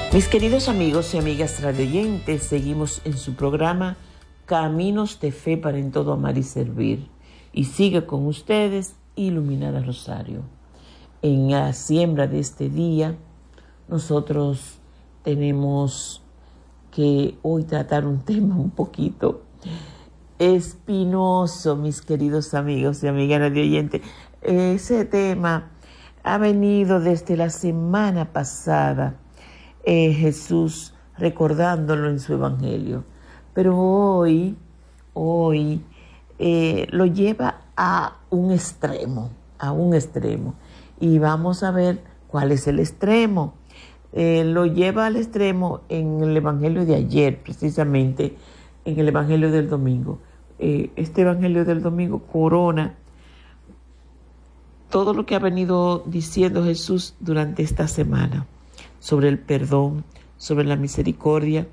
Mis queridos amigos y amigas radioyentes, seguimos en su programa Caminos de Fe para en todo amar y servir. Y sigue con ustedes Iluminada Rosario. En la siembra de este día, nosotros tenemos que hoy tratar un tema un poquito espinoso, mis queridos amigos y amigas radioyentes. Ese tema ha venido desde la semana pasada. Jesús recordándolo en su evangelio, pero hoy lo lleva a un extremo, y vamos a ver cuál es el extremo. Lo lleva al extremo en el evangelio de ayer, precisamente en el evangelio del domingo. Este evangelio del domingo corona todo lo que ha venido diciendo Jesús durante esta semana, sobre el perdón, sobre la misericordia,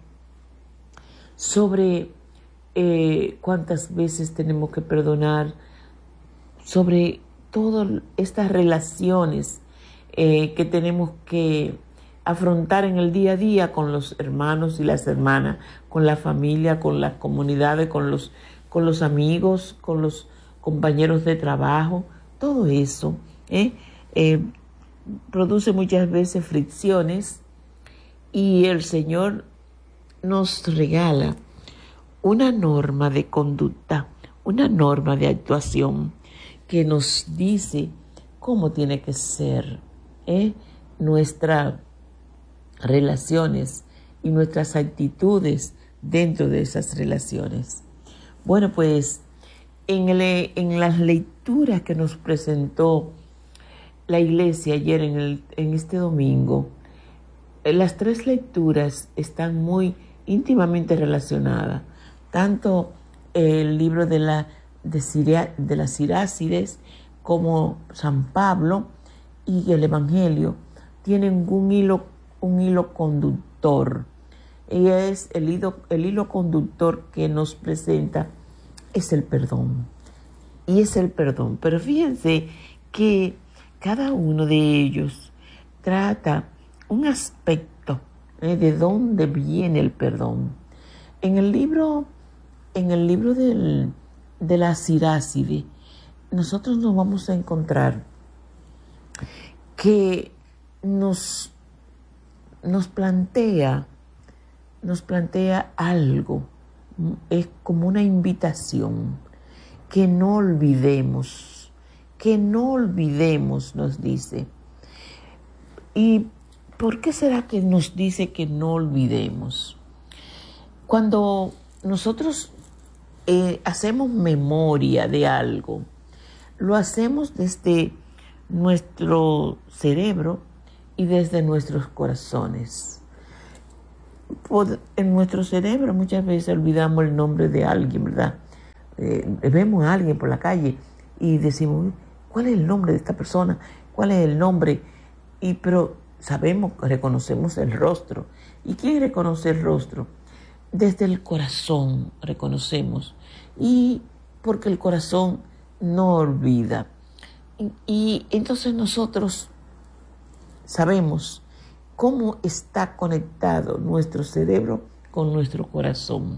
sobre cuántas veces tenemos que perdonar, sobre todas estas relaciones que tenemos que afrontar en el día a día con los hermanos y las hermanas, con la familia, con las comunidades, con los amigos, con los compañeros de trabajo. Todo eso produce muchas veces fricciones, y el Señor nos regala una norma de conducta, una norma de actuación que nos dice cómo tiene que ser nuestras relaciones y nuestras actitudes dentro de esas relaciones. Bueno, pues en las lecturas que nos presentó la iglesia ayer en este domingo, las tres lecturas están muy íntimamente relacionadas. Tanto el libro de las Sirácides como San Pablo y el Evangelio tienen un hilo conductor. Y es el hilo conductor que nos presenta es el perdón. Y es el perdón. Pero fíjense que cada uno de ellos trata un aspecto de dónde viene el perdón. En el libro de la Sirácide, nosotros nos vamos a encontrar que nos plantea algo, es como una invitación, que no olvidemos, nos dice. ¿Y por qué será que nos dice que no olvidemos? Cuando nosotros hacemos memoria de algo, lo hacemos desde nuestro cerebro y desde nuestros corazones. En nuestro cerebro muchas veces olvidamos el nombre de alguien, ¿verdad? Vemos a alguien por la calle y decimos, ¿cuál es el nombre de esta persona? ¿Cuál es el nombre? Pero sabemos, reconocemos el rostro. ¿Y quién reconoce el rostro? Desde el corazón reconocemos. Y porque el corazón no olvida. Y entonces nosotros sabemos cómo está conectado nuestro cerebro con nuestro corazón.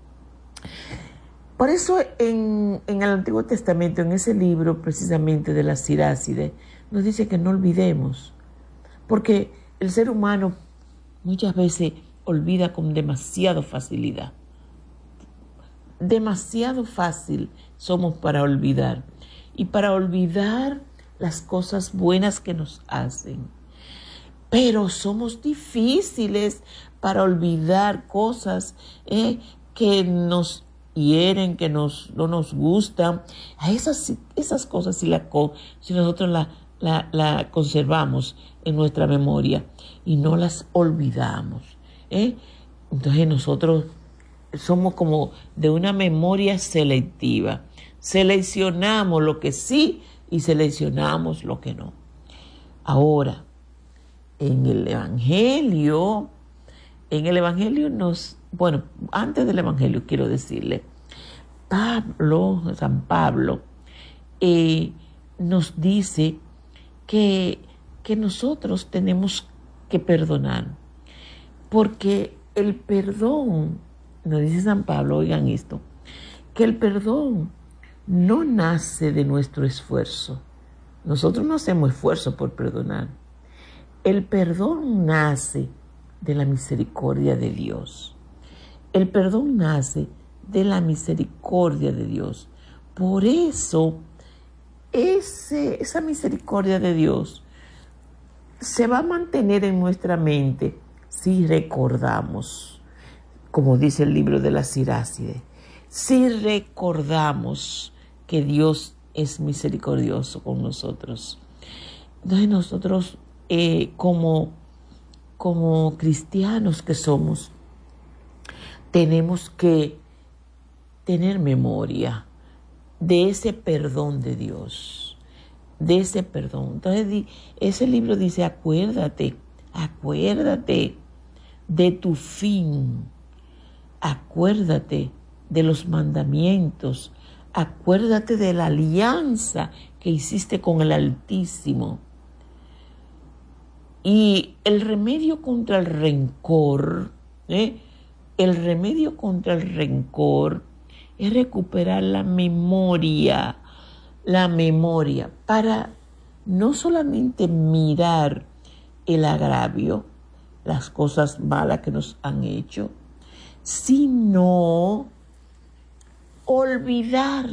Por eso en el Antiguo Testamento, en ese libro precisamente de la Sirácide, nos dice que no olvidemos, porque el ser humano muchas veces olvida con demasiada facilidad. Demasiado fácil somos para olvidar, y para olvidar las cosas buenas que nos hacen. Pero somos difíciles para olvidar cosas que nos hieren, que no nos gustan. A esas cosas si nosotros la conservamos en nuestra memoria y no las olvidamos. Entonces nosotros somos como de una memoria selectiva. Seleccionamos lo que sí y seleccionamos lo que no. Ahora, en el Evangelio antes del Evangelio quiero decirle, San Pablo, nos dice que nosotros tenemos que perdonar. Porque el perdón, nos dice San Pablo, oigan esto, que el perdón no nace de nuestro esfuerzo. Nosotros no hacemos esfuerzo por perdonar. El perdón nace de la misericordia de Dios. El perdón nace de la misericordia de Dios. Por eso, esa misericordia de Dios se va a mantener en nuestra mente si recordamos, como dice el libro de la Siráside, si recordamos que Dios es misericordioso con nosotros. Entonces nosotros, como cristianos que somos, tenemos que tener memoria de ese perdón de Dios, de ese perdón. Entonces ese libro dice, acuérdate de tu fin, acuérdate de los mandamientos, acuérdate de la alianza que hiciste con el Altísimo. Y el remedio contra el rencor, el remedio contra el rencor es recuperar la memoria para no solamente mirar el agravio, las cosas malas que nos han hecho, sino olvidar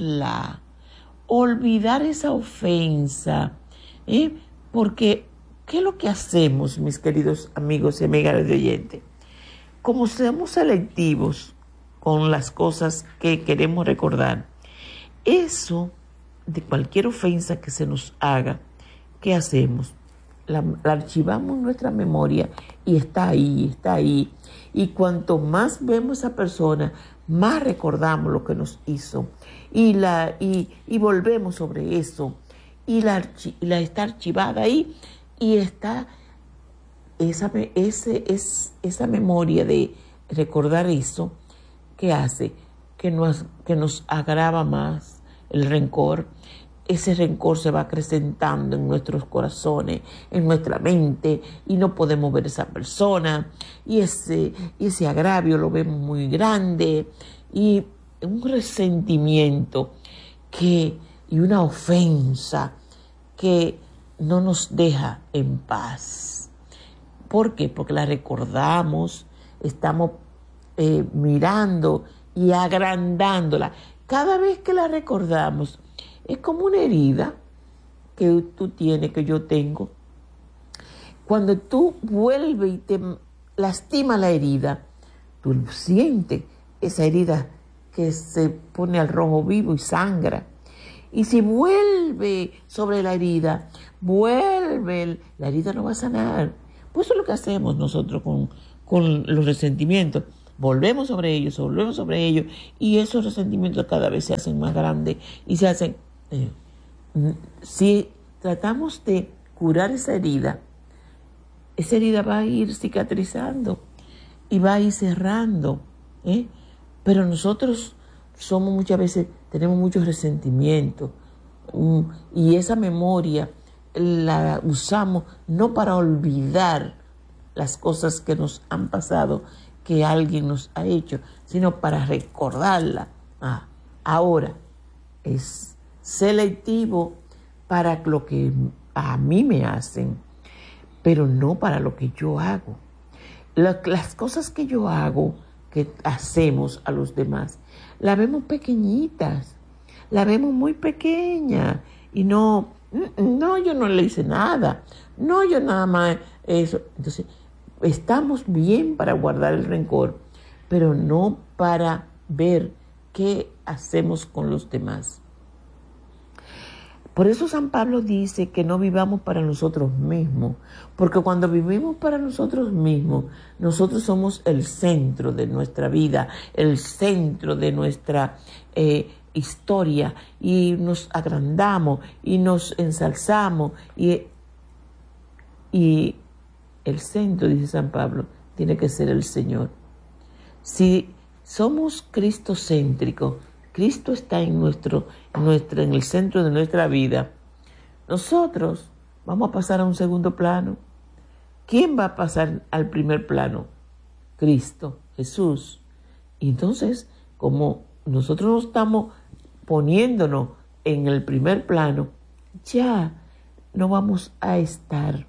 esa ofensa, porque ¿qué es lo que hacemos, mis queridos amigos y amigas de oyente? Como somos selectivos con las cosas que queremos recordar, eso de cualquier ofensa que se nos haga, ¿qué hacemos? La archivamos en nuestra memoria y está ahí. Y cuanto más vemos a esa persona, más recordamos lo que nos hizo. Y volvemos sobre eso. Y la está archivada ahí. Y está esa memoria de recordar eso, que hace que nos agrava más el rencor. Ese rencor se va acrecentando en nuestros corazones, en nuestra mente, y no podemos ver a esa persona, y ese agravio lo vemos muy grande, y un resentimiento y una ofensa que no nos deja en paz. ¿Por qué? Porque la recordamos, estamos mirando y agrandándola. Cada vez que la recordamos, es como una herida que tú tienes, que yo tengo. Cuando tú vuelves y te lastima la herida, tú sientes esa herida que se pone al rojo vivo y sangra. Y si vuelve sobre la herida, la herida no va a sanar. Pues eso es lo que hacemos nosotros con los resentimientos. Volvemos sobre ellos, y esos resentimientos cada vez se hacen más grandes y se hacen... si tratamos de curar esa herida va a ir cicatrizando y va a ir cerrando, pero nosotros muchas veces tenemos muchos resentimientos, y esa memoria la usamos no para olvidar las cosas que nos han pasado, que alguien nos ha hecho, sino para recordarla. Ahora es selectivo para lo que a mí me hacen, pero no para lo que yo hago. Las cosas que yo hago, que hacemos a los demás, las vemos pequeñitas, la vemos muy pequeña, y no, yo no le hice nada, no, yo nada más eso. Entonces, estamos bien para guardar el rencor, pero no para ver qué hacemos con los demás. Por eso San Pablo dice que no vivamos para nosotros mismos, porque cuando vivimos para nosotros mismos, nosotros somos el centro de nuestra vida, el centro de nuestra historia, y nos agrandamos y nos ensalzamos, y el centro, dice San Pablo, tiene que ser el Señor. Si somos cristocéntricos, Cristo está en el centro de nuestra vida, nosotros vamos a pasar a un segundo plano. ¿Quién va a pasar al primer plano? Cristo, Jesús. Y entonces, como nosotros no estamos poniéndonos en el primer plano, ya no vamos a estar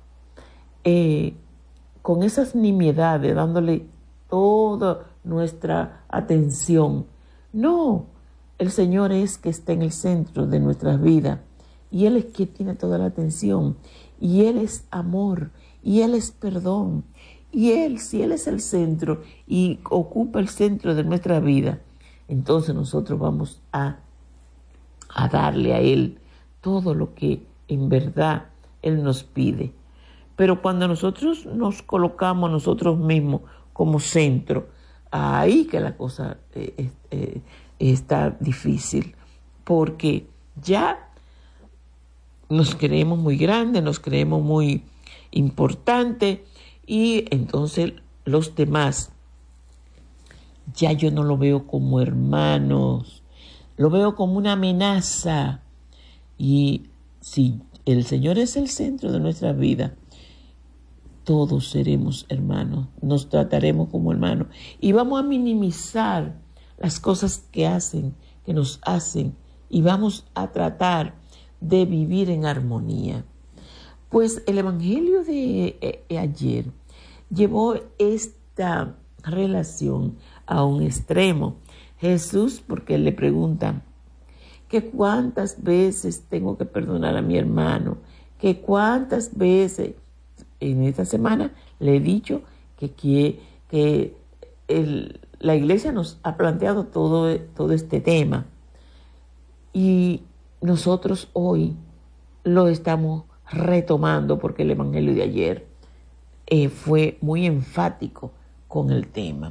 con esas nimiedades, dándole toda nuestra atención. No, el Señor es que está en el centro de nuestras vidas y Él es quien tiene toda la atención y Él es amor y Él es perdón y Él, si Él es el centro y ocupa el centro de nuestra vida, entonces nosotros vamos a darle a Él todo lo que en verdad Él nos pide. Pero cuando nosotros nos colocamos nosotros mismos como centro, ahí que la cosa está difícil, porque ya nos creemos muy grandes, nos creemos muy importantes, y entonces los demás ya yo no lo veo como hermanos, lo veo como una amenaza. Y si el Señor es el centro de nuestra vida, todos seremos hermanos, nos trataremos como hermanos y vamos a minimizar las cosas que nos hacen, y vamos a tratar de vivir en armonía. Pues el Evangelio de ayer llevó esta relación a un extremo. Jesús, porque le preguntan que cuántas veces tengo que perdonar a mi hermano, que cuántas veces. En esta semana le he dicho que la iglesia nos ha planteado todo este tema, y nosotros hoy lo estamos retomando porque el Evangelio de ayer fue muy enfático con el tema.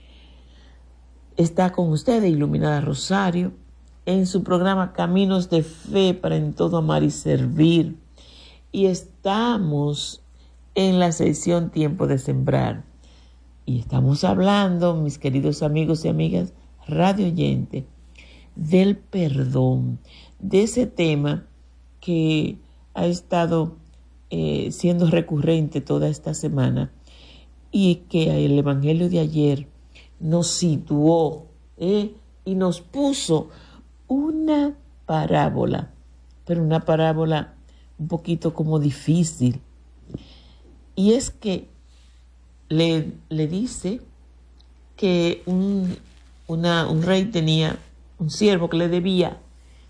Está con ustedes Iluminada Rosario en su programa Caminos de Fe para en todo amar y servir, y estamos en la sección Tiempo de Sembrar. Y estamos hablando, mis queridos amigos y amigas radio oyentes, del perdón, de ese tema que ha estado siendo recurrente toda esta semana, y que el Evangelio de ayer nos situó y nos puso una parábola, pero una parábola un poquito como difícil. Y es que le dice que un rey tenía un siervo que le debía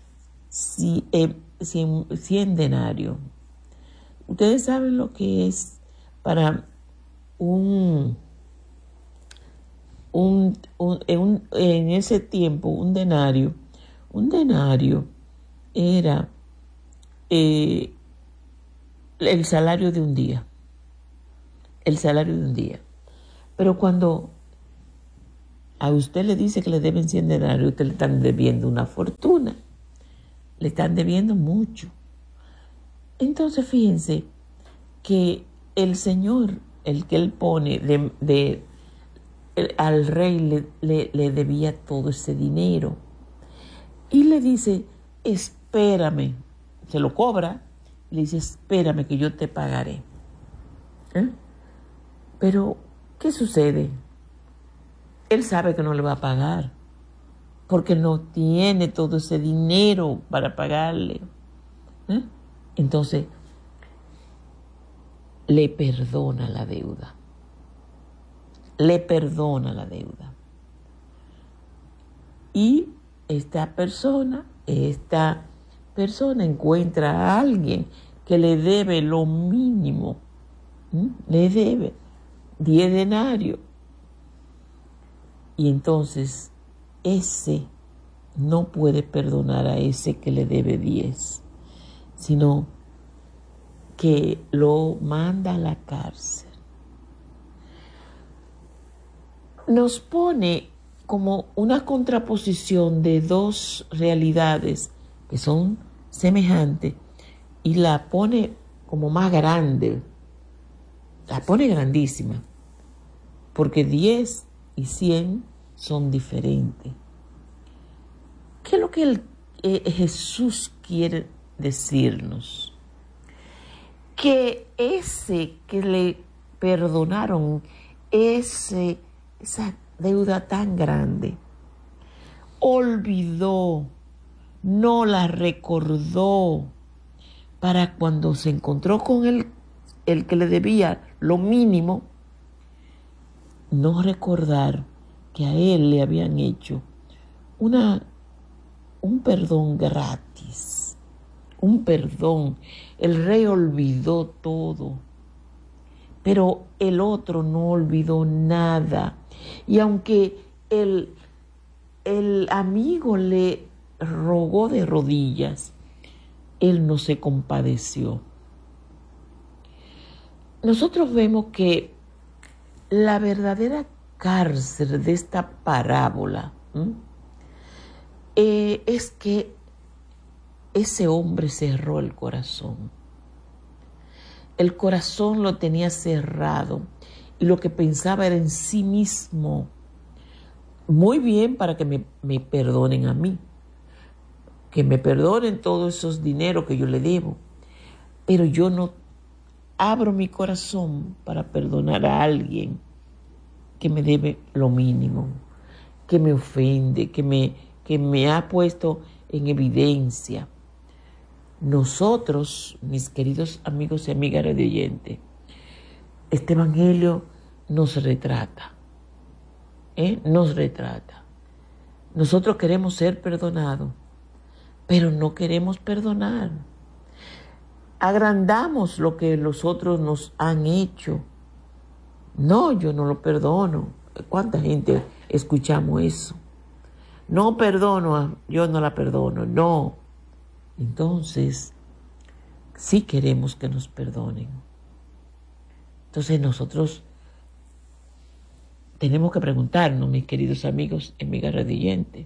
100 denarios. Ustedes saben lo que es para en ese tiempo un denario. Un denario era el salario de un día. El salario de un día. Pero cuando a usted le dice que le deben 100 denarios, usted le están debiendo una fortuna. Le están debiendo mucho. Entonces fíjense que el Señor, el que Él pone al rey le debía todo ese dinero. Y le dice, espérame. Se lo cobra. Le dice, espérame que yo te pagaré. Pero, ¿qué sucede? Él sabe que no le va a pagar, porque no tiene todo ese dinero para pagarle. Entonces, le perdona la deuda. Le perdona la deuda. Y esta persona encuentra a alguien que le debe lo mínimo. Le debe 10 denarios. Y entonces ese no puede perdonar a ese que le debe 10, sino que lo manda a la cárcel. Nos pone como una contraposición de dos realidades que son semejantes, y la pone como más grande, la pone grandísima, porque 10 y 100 son diferentes. ¿Qué es lo que Jesús quiere decirnos? Que ese que le perdonaron, ese esa deuda tan grande, olvidó, no la recordó, para cuando se encontró con el que le debía lo mínimo, no recordar que a él le habían hecho un perdón gratis, un perdón. El rey olvidó todo, pero el otro no olvidó nada. Y aunque el amigo le rogó de rodillas, él no se compadeció. Nosotros vemos que la verdadera cárcel de esta parábola es que ese hombre cerró el corazón. El corazón lo tenía cerrado y lo que pensaba era en sí mismo. Muy bien para que me perdonen a mí, que me perdonen todos esos dineros que yo le debo, pero yo no abro mi corazón para perdonar a alguien que me debe lo mínimo, que me ofende, que me ha puesto en evidencia. Nosotros, mis queridos amigos y amigas radioyentes, este evangelio nos retrata, nos retrata. Nosotros queremos ser perdonados, pero no queremos perdonar. Agrandamos lo que los otros nos han hecho. No, yo no lo perdono. ¿Cuánta gente escuchamos eso? No perdono, yo no la perdono, no. Entonces, sí queremos que nos perdonen. Entonces nosotros tenemos que preguntarnos, mis queridos amigos y amigas radioyentes,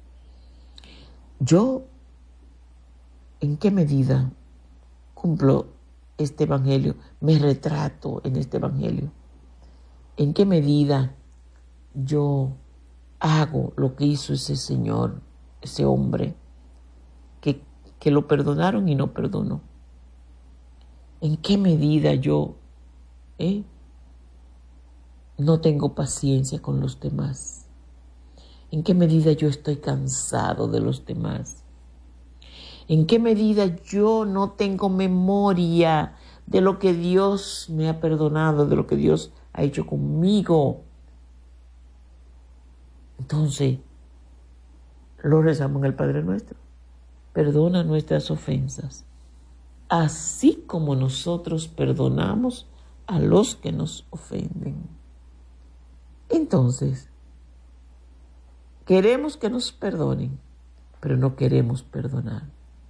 ¿yo en qué medida cumplo este evangelio? ¿Me retrato en este evangelio? ¿En qué medida yo hago lo que hizo ese señor, ese hombre, que lo perdonaron y no perdonó? ¿En qué medida yo no tengo paciencia con los demás? ¿En qué medida yo estoy cansado de los demás? ¿En qué medida yo no tengo memoria de lo que Dios me ha perdonado, de lo que Dios ha hecho conmigo? Entonces, lo rezamos en el Padre Nuestro. Perdona nuestras ofensas, así como nosotros perdonamos a los que nos ofenden. Entonces, queremos que nos perdonen, pero no queremos perdonar.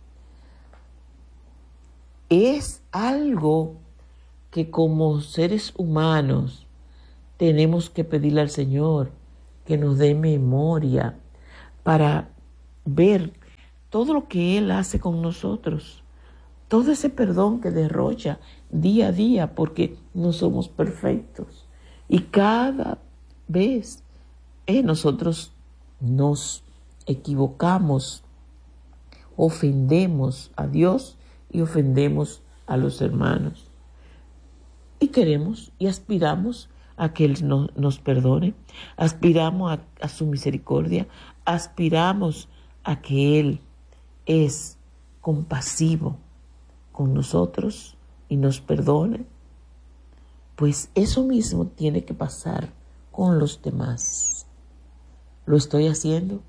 Es algo que como seres humanos tenemos que pedirle al Señor que nos dé memoria para ver todo lo que Él hace con nosotros, todo ese perdón que derrocha día a día, porque no somos perfectos. Y cada vez nosotros nos equivocamos, ofendemos a Dios y ofendemos a los hermanos. Y queremos y aspiramos a que Él nos perdone, aspiramos a su misericordia, aspiramos a que Él es compasivo con nosotros y nos perdone. Pues eso mismo tiene que pasar con los demás. ¿Lo estoy haciendo?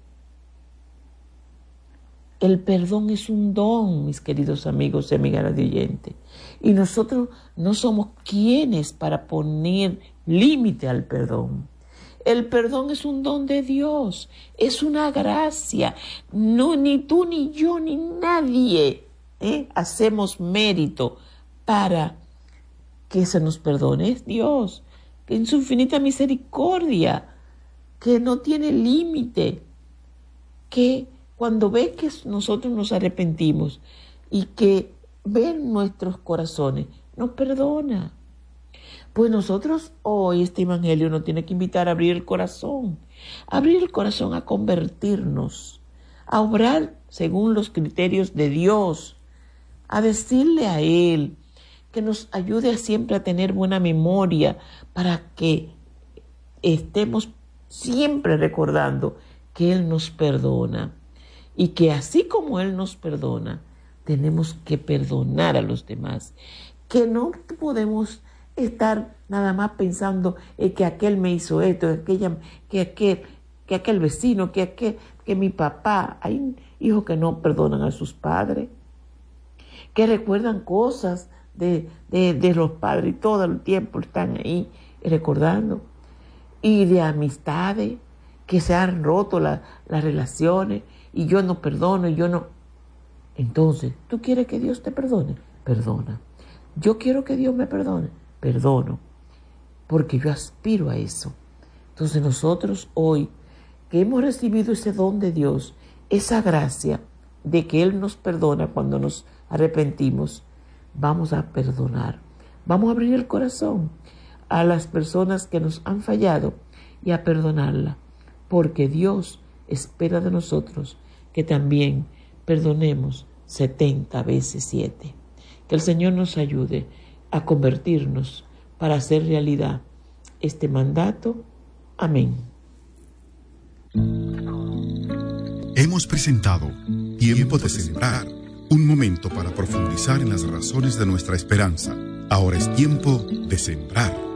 El perdón es un don, mis queridos amigos y amigas radioyentes. Y nosotros no somos quienes para poner límite al perdón. El perdón es un don de Dios, es una gracia. No, ni tú, ni yo, ni nadie hacemos mérito para que se nos perdone. Es Dios, que en su infinita misericordia, que no tiene límite, que cuando ve que nosotros nos arrepentimos y que ve nuestros corazones, nos perdona. Pues nosotros hoy este evangelio nos tiene que invitar a abrir el corazón a convertirnos, a obrar según los criterios de Dios, a decirle a Él que nos ayude siempre a tener buena memoria para que estemos siempre recordando que Él nos perdona y que así como Él nos perdona, tenemos que perdonar a los demás, que no podemos estar nada más pensando que aquel me hizo esto, que aquel vecino, que mi papá. Hay hijos que no perdonan a sus padres, que recuerdan cosas de los padres y todo el tiempo están ahí recordando. Y de amistades que se han roto las relaciones y yo no perdono y yo no. Entonces, ¿tú quieres que Dios te perdone? Perdona. Yo quiero que Dios me perdone. Perdono. Porque yo aspiro a eso. Entonces nosotros hoy que hemos recibido ese don de Dios, esa gracia de que Él nos perdona cuando nos arrepentimos, vamos a perdonar. Vamos a abrir el corazón a las personas que nos han fallado y a perdonarla, porque Dios espera de nosotros que también perdonemos 70 veces 7. Que el Señor nos ayude a convertirnos para hacer realidad este mandato. Amén. Hemos presentado Tiempo de Sembrar, un momento para profundizar en las razones de nuestra esperanza. Ahora es tiempo de sembrar.